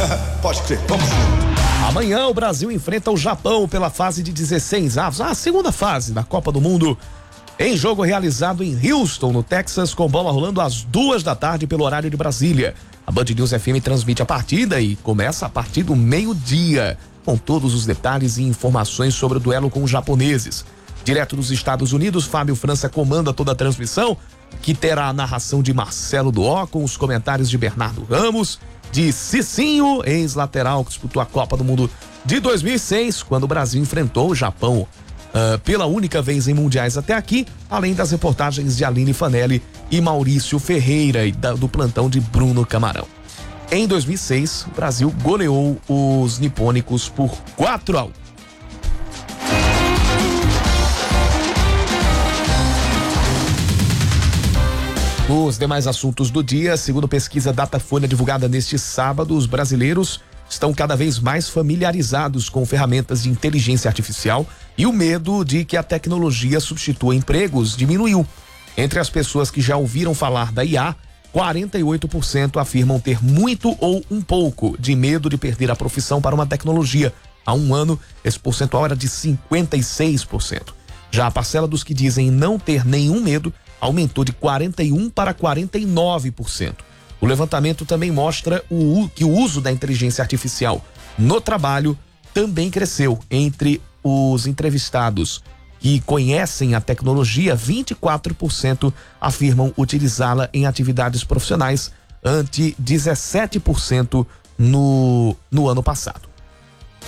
Pode crer, vamos junto. Amanhã o Brasil enfrenta o Japão pela fase de 16 avos, a segunda fase da Copa do Mundo, em jogo realizado em Houston, no Texas, com bola rolando às 2h pelo horário de Brasília. A Band News FM transmite a partida e começa a partir do meio-dia, com todos os detalhes e informações sobre o duelo com os japoneses. Direto dos Estados Unidos, Fábio França comanda toda a transmissão, que terá a narração de Marcelo Duó, com os comentários de Bernardo Ramos, de Cicinho, ex-lateral que disputou a Copa do Mundo de 2006, quando o Brasil enfrentou o Japão pela única vez em mundiais até aqui, além das reportagens de Aline Fanelli e Maurício Ferreira e do plantão de Bruno Camarão. Em 2006, o Brasil goleou os nipônicos por 4-1. Os demais assuntos do dia, segundo pesquisa Datafolha divulgada neste sábado, os brasileiros estão cada vez mais familiarizados com ferramentas de inteligência artificial e o medo de que a tecnologia substitua empregos diminuiu. Entre as pessoas que já ouviram falar da IA, 48% afirmam ter muito ou um pouco de medo de perder a profissão para uma tecnologia. Há um ano, esse percentual era de 56%. Já a parcela dos que dizem não ter nenhum medo aumentou de 41% para 49%. O levantamento também mostra que o uso da inteligência artificial no trabalho também cresceu. Entre os entrevistados que conhecem a tecnologia, 24% afirmam utilizá-la em atividades profissionais, ante 17% no ano passado.